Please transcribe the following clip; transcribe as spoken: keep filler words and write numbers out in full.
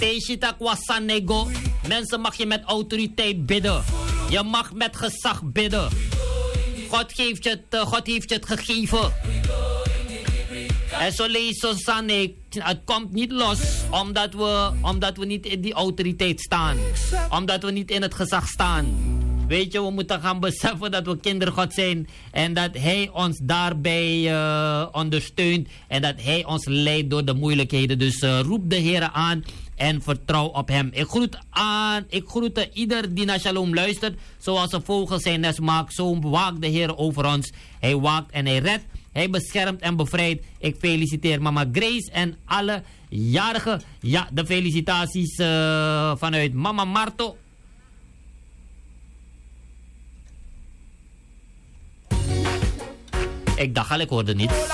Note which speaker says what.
Speaker 1: Teshita kwasanego. Mensen, mag je met autoriteit bidden. Je mag met gezag bidden. God heeft je het, uh, God heeft je het gegeven. En zo lezen Sanne, het komt niet los omdat we, omdat we niet in die autoriteit staan. Omdat we niet in het gezag staan. Weet je, we moeten gaan beseffen dat we kindergod zijn. En dat Hij ons daarbij uh, ondersteunt. En dat Hij ons leidt door de moeilijkheden. Dus uh, roep de Heer aan en vertrouw op Hem. Ik groet aan, ik groet ieder die naar Shalom luistert. Zoals een vogel zijn nest maakt, zo waakt de Heer over ons. Hij waakt en Hij redt. Hij beschermt en bevrijdt. Ik feliciteer mama Grace en alle jarigen. Ja, de felicitaties uh, vanuit mama Marto. Ik dacht al, ik hoorde niet.